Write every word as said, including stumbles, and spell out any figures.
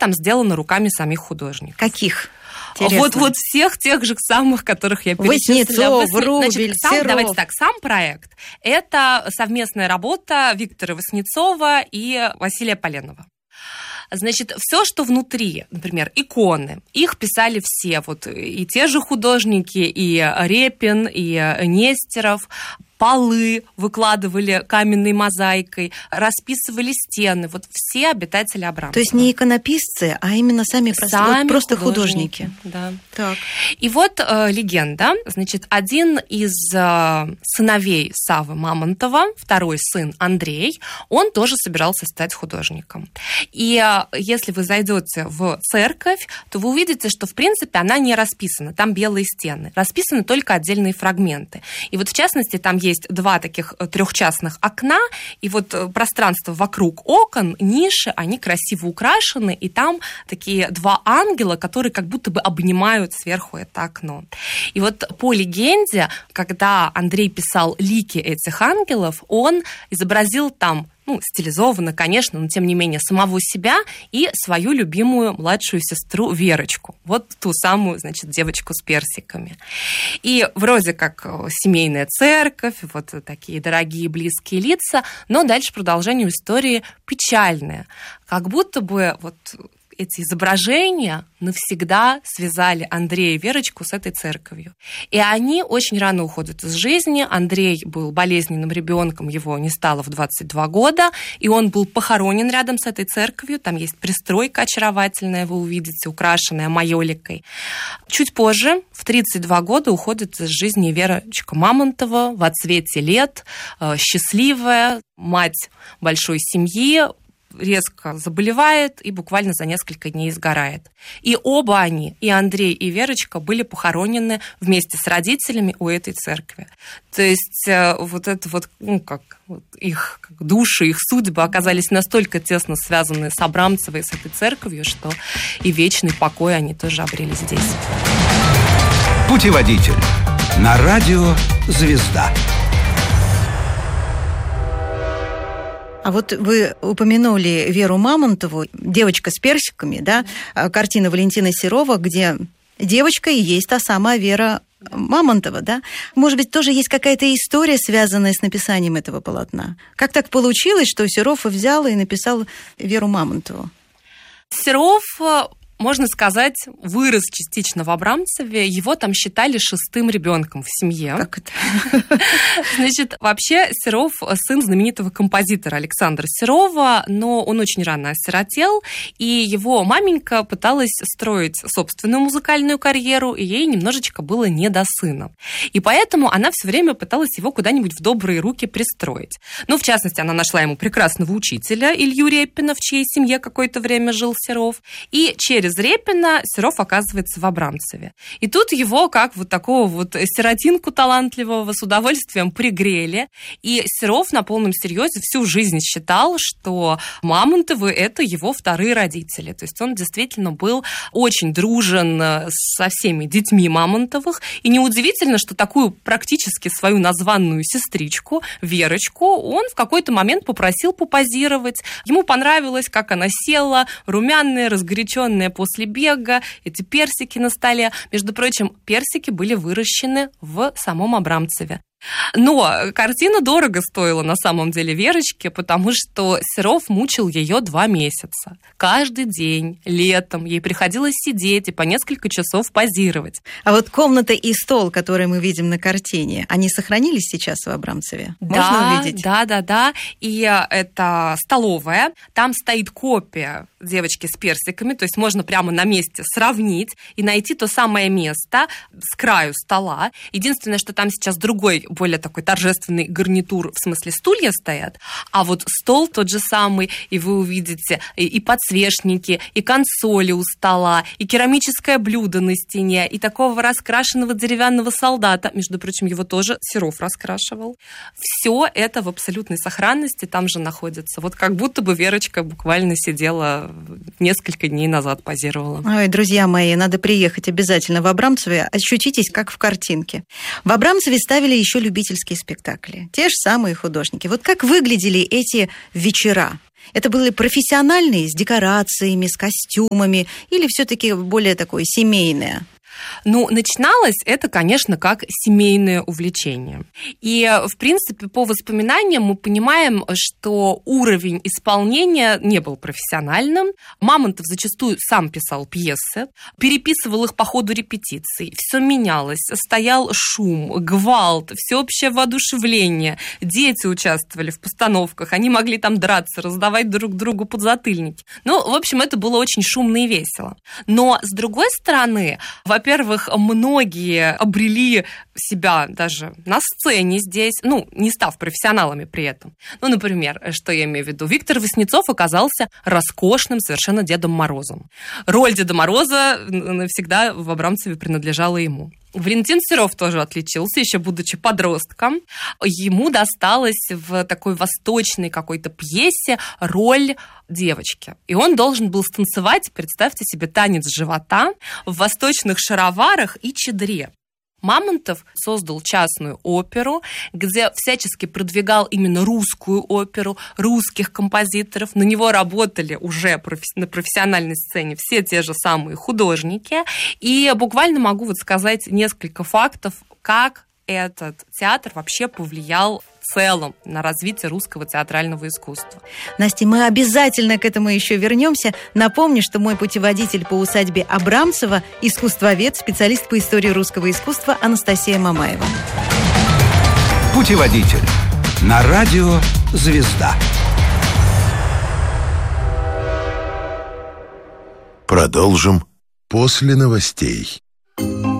там сделано руками самих художников. Каких? Вот, вот всех тех же самых, которых я перечислила. Васнецов, Врубель, Значит, сам, Серов. давайте так, сам проект – это совместная работа Виктора Васнецова и Василия Поленова. Значит, все, что внутри, например, иконы, их писали все, вот и те же художники, и Репин, и Нестеров. Полы выкладывали каменной мозаикой, расписывали стены. Вот все обитатели Абрамцева. То есть не иконописцы, а именно сами, сами вот просто художники. художники. Да. Так. И вот э, легенда. Значит, один из э, сыновей Саввы Мамонтова, второй сын Андрей, он тоже собирался стать художником. И э, если вы зайдете в церковь, то вы увидите, что, в принципе, она не расписана. Там белые стены. Расписаны только отдельные фрагменты. И вот, в частности, там есть Есть два таких трехчастных окна, и вот пространство вокруг окон, ниши, они красиво украшены, и там такие два ангела, которые как будто бы обнимают сверху это окно. И вот по легенде, когда Андрей писал лики этих ангелов, он изобразил там, ну, стилизованно, конечно, но тем не менее самого себя и свою любимую младшую сестру Верочку. Вот ту самую, значит, девочку с персиками. И вроде как семейная церковь, вот такие дорогие близкие лица, но дальше продолжение истории печальное. Как будто бы вот эти изображения навсегда связали Андрея и Верочку с этой церковью. И они очень рано уходят из жизни. Андрей был болезненным ребенком, его не стало в двадцать два года, и он был похоронен рядом с этой церковью. Там есть пристройка очаровательная, вы увидите, украшенная майоликой. Чуть позже, в тридцать два года, уходит из жизни Верочка Мамонтова в отцвете лет, счастливая, мать большой семьи, резко заболевает и буквально за несколько дней сгорает. И оба они, и Андрей, и Верочка, были похоронены вместе с родителями у этой церкви. То есть вот это вот, ну, как вот их как души, их судьбы оказались настолько тесно связаны с Абрамцевой, с этой церковью, что и вечный покой они тоже обрели здесь. Путеводитель на радио «Звезда». А вот вы упомянули Веру Мамонтову, «Девочка с персиками», да, картина Валентина Серова, где девочка и есть та самая Вера Мамонтова, да? Может быть, тоже есть какая-то история, связанная с написанием этого полотна? Как так получилось, что Серов взял и написал Веру Мамонтову? Серов, можно сказать, вырос частично в Абрамцеве. Его там считали шестым ребенком в семье. Как это? Значит, вообще Серов сын знаменитого композитора Александра Серова, но он очень рано осиротел, и его маменька пыталась строить собственную музыкальную карьеру, и ей немножечко было не до сына. И поэтому она все время пыталась его куда-нибудь в добрые руки пристроить. Ну, в частности, она нашла ему прекрасного учителя Илью Репина, в чьей семье какое-то время жил Серов, и через Репина Серов оказывается в Абрамцеве. И тут его, как вот такого вот сиротинку талантливого, с удовольствием пригрели. И Серов на полном серьезе всю жизнь считал, что Мамонтовы – это его вторые родители. То есть он действительно был очень дружен со всеми детьми Мамонтовых. И неудивительно, что такую практически свою названную сестричку, Верочку, он в какой-то момент попросил попозировать. Ему понравилось, как она села, румяная, разгоряченная после бега, эти персики на столе. Между прочим, персики были выращены в самом Абрамцеве. Но картина дорого стоила на самом деле Верочке, потому что Серов мучил ее два месяца. Каждый день, летом, ей приходилось сидеть и по несколько часов позировать. А вот комната и стол, которые мы видим на картине, они сохранились сейчас в Абрамцеве? Можно да, увидеть? Да, да, да. И это столовая. Там стоит копия девочки с персиками, то есть можно прямо на месте сравнить и найти то самое место с краю стола. Единственное, что там сейчас другой, более такой торжественный гарнитур, в смысле стулья стоят, а вот стол тот же самый, и вы увидите и подсвечники, и консоли у стола, и керамическое блюдо на стене, и такого раскрашенного деревянного солдата, между прочим, его тоже Серов раскрашивал. Все это в абсолютной сохранности там же находится. Вот как будто бы Верочка буквально сидела несколько дней назад, позировала. Ой, друзья мои, надо приехать обязательно в Абрамцеве, ощутитесь как в картинке. В Абрамцеве ставили еще любительские спектакли. Те же самые художники. Вот как выглядели эти вечера? Это были профессиональные, с декорациями, с костюмами, или все-таки более такое семейное? Ну, начиналось это, конечно, как семейное увлечение. И, в принципе, по воспоминаниям мы понимаем, что уровень исполнения не был профессиональным. Мамонтов зачастую сам писал пьесы, переписывал их по ходу репетиций. Все менялось, стоял шум, гвалт, всеобщее воодушевление. Дети участвовали в постановках, они могли там драться, раздавать друг другу подзатыльники. Ну, в общем, это было очень шумно и весело. Но, с другой стороны, во-первых, многие обрели себя даже на сцене здесь, ну, не став профессионалами при этом. Ну, например, что я имею в виду? Виктор Васнецов оказался роскошным совершенно Дедом Морозом. Роль Деда Мороза навсегда в Абрамцеве принадлежала ему. Валентин Серов тоже отличился, еще будучи подростком. Ему досталась в такой восточной какой-то пьесе роль девочки. И он должен был станцевать, представьте себе, танец живота в восточных шароварах и чадре. Мамонтов создал частную оперу, где всячески продвигал именно русскую оперу, русских композиторов. На него работали уже на профессиональной сцене все те же самые художники. И буквально могу вот сказать несколько фактов, как этот театр вообще повлиял в целом на развитие русского театрального искусства. Настя, мы обязательно к этому еще вернемся. Напомню, что мой путеводитель по усадьбе Абрамцева – искусствовед, специалист по истории русского искусства Анастасия Мамаева. Путеводитель на радио «Звезда». Продолжим после новостей.